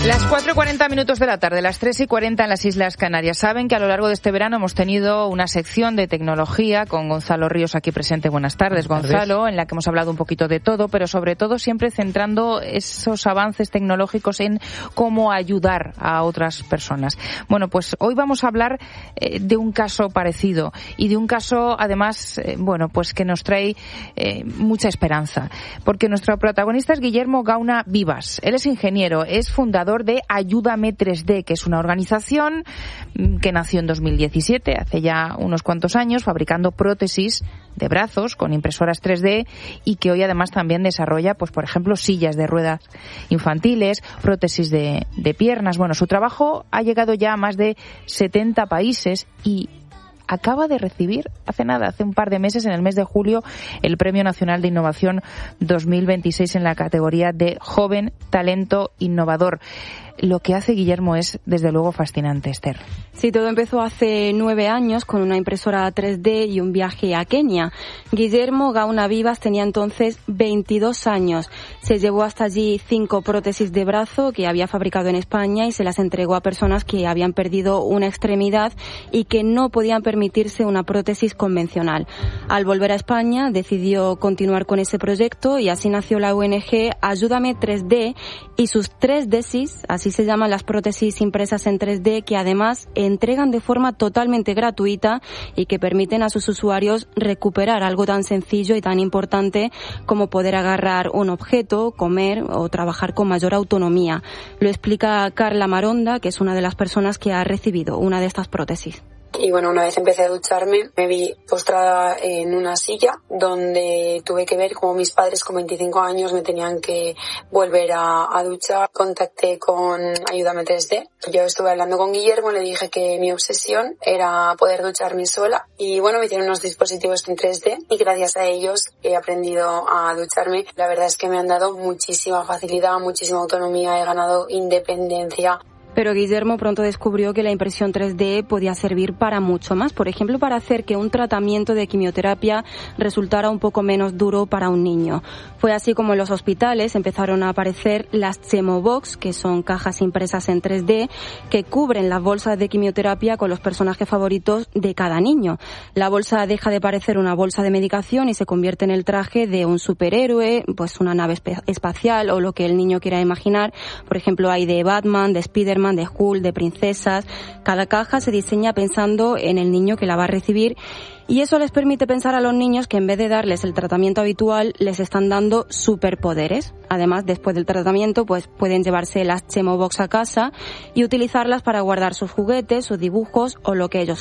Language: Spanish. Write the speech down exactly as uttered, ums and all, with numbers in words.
Las cuatro y cuarenta minutos de la tarde, las tres y cuarenta en las Islas Canarias. Saben que a lo largo de este verano hemos tenido una sección de tecnología con Gonzalo Ríos aquí presente. Buenas tardes, Buenas Gonzalo, tardes. En la que hemos hablado un poquito de todo, pero sobre todo siempre centrando esos avances tecnológicos en cómo ayudar a otras personas. Bueno, pues hoy vamos a hablar eh, de un caso parecido y de un caso, además, eh, bueno, pues que nos trae eh, mucha esperanza, porque nuestro protagonista es Guillermo Gauna Vivas. Él es ingeniero, es fundador de Ayúdame tres D, que es una organización que nació en dos mil diecisiete, hace ya unos cuantos años, fabricando prótesis de brazos con impresoras tres D y que hoy además también desarrolla, pues por ejemplo, sillas de ruedas infantiles, prótesis de, de piernas. Bueno, su trabajo ha llegado ya a más de setenta países y acaba de recibir hace nada, hace un par de meses, en el mes de julio, el Premio Nacional de Innovación dos mil veintiséis en la categoría de Joven Talento Innovador. Lo que hace Guillermo es, desde luego, fascinante, Esther. Sí, todo empezó hace nueve años con una impresora tres D y un viaje a Kenia. Guillermo Gauna Vivas tenía entonces veintidós años. Se llevó hasta allí cinco prótesis de brazo que había fabricado en España y se las entregó a personas que habían perdido una extremidad y que no podían permitirse una prótesis convencional. Al volver a España, decidió continuar con ese proyecto y así nació la O N G Ayúdame tres D y sus tres DESIs, así se llaman las prótesis impresas en tres D, que además entregan de forma totalmente gratuita y que permiten a sus usuarios recuperar algo tan sencillo y tan importante como poder agarrar un objeto, comer o trabajar con mayor autonomía. Lo explica Carla Maronda, que es una de las personas que ha recibido una de estas prótesis. Y bueno, una vez empecé a ducharme, me vi postrada en una silla donde tuve que ver cómo mis padres con veinticinco años me tenían que volver a, a duchar. Contacté con Ayúdame tres D. Yo estuve hablando con Guillermo, le dije que mi obsesión era poder ducharme sola. Y bueno, me hicieron unos dispositivos en tres D y gracias a ellos he aprendido a ducharme. La verdad es que me han dado muchísima facilidad, muchísima autonomía, he ganado independencia. Pero Guillermo pronto descubrió que la impresión tres D podía servir para mucho más, por ejemplo, para hacer que un tratamiento de quimioterapia resultara un poco menos duro para un niño. Fue así como en los hospitales empezaron a aparecer las Chemobox, que son cajas impresas en tres D, que cubren las bolsas de quimioterapia con los personajes favoritos de cada niño. La bolsa deja de parecer una bolsa de medicación y se convierte en el traje de un superhéroe, pues una nave espe- espacial o lo que el niño quiera imaginar. Por ejemplo, hay de Batman, de Spiderman, de Hulk, de princesas. Cada caja se diseña pensando en el niño que la va a recibir y eso les permite pensar a los niños que en vez de darles el tratamiento habitual les están dando superpoderes. Además, después del tratamiento, pues pueden llevarse las Chemobox a casa y utilizarlas para guardar sus juguetes, sus dibujos o lo que ellos